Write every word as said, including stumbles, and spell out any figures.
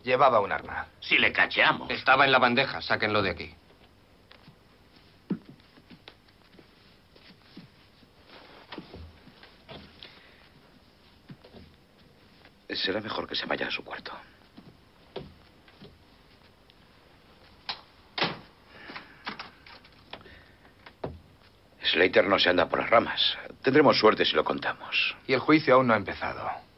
Llevaba un arma. Si le cacheamos. Estaba en la bandeja, sáquenlo de aquí. Será mejor que se vaya a su cuarto. Slater no se anda por las ramas. Tendremos suerte si lo contamos. Y el juicio aún no ha empezado.